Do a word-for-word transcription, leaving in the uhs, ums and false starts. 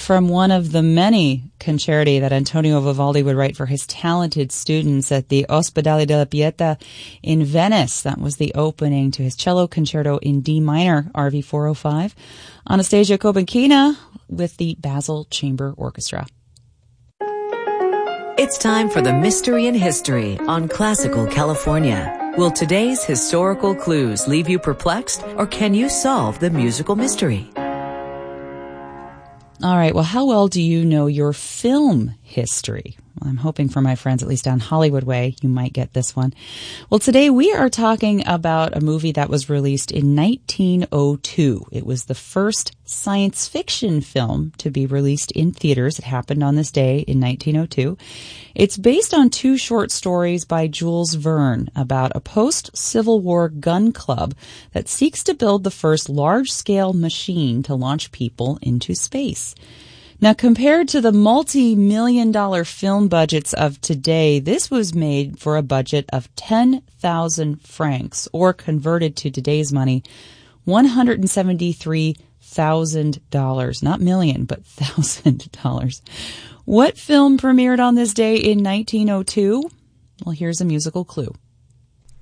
from one of the many concerti that Antonio Vivaldi would write for his talented students at the Ospedale della Pietà in Venice. That was the opening to his cello concerto in D minor, R V four oh five, Anastasia Kobenchina with the Basel Chamber Orchestra. It's time for the Mystery in History on Classical California. Will today's historical clues leave you perplexed, or can you solve the musical mystery? All right, well, how well do you know your film history? Well, I'm hoping for my friends, at least on Hollywood Way, you might get this one. Well, today we are talking about a movie that was released in nineteen oh two. It was the first science fiction film to be released in theaters. It happened on this day in nineteen oh two. It's based on two short stories by Jules Verne about a post-Civil War gun club that seeks to build the first large-scale machine to launch people into space. Now, compared to the multi-million dollar film budgets of today, this was made for a budget of ten thousand francs, or converted to today's money, one hundred seventy-three thousand dollars. Not million, but thousand dollars. What film premiered on this day in nineteen oh two? Well, here's a musical clue.